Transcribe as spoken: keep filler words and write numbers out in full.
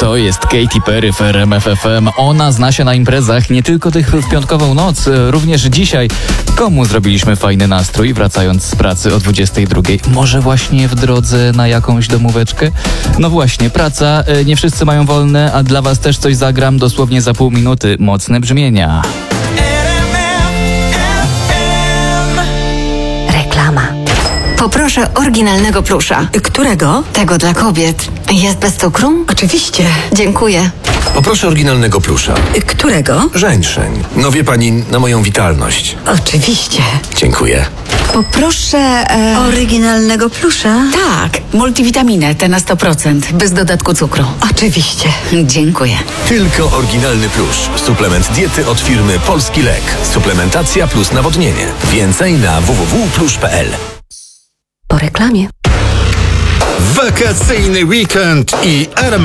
To jest Katy Perry w R M F F M. Ona zna się na imprezach, nie tylko tych w piątkową noc, również dzisiaj. Komu zrobiliśmy fajny nastrój, wracając z pracy o dwudziestej drugiej? Może właśnie w drodze na jakąś domóweczkę? No właśnie, praca, nie wszyscy mają wolne, a dla was też coś zagram dosłownie za pół minuty. Mocne brzmienia. Reklama. Poproszę oryginalnego plusza. Którego? Tego dla kobiet. Jest bez cukru? Oczywiście. Dziękuję. Poproszę oryginalnego plusza. Którego? Żeńszeń. No wie pani, na moją witalność. Oczywiście. Dziękuję. Poproszę e... oryginalnego plusza. Tak, multivitaminę, te na sto procent, bez dodatku cukru. Oczywiście. Dziękuję. Tylko oryginalny plusz. Suplement diety od firmy Polski Lek. Suplementacja plus nawodnienie. Więcej na w w w kropka plusz kropka p l. Po reklamie. Wakacyjny weekend i R M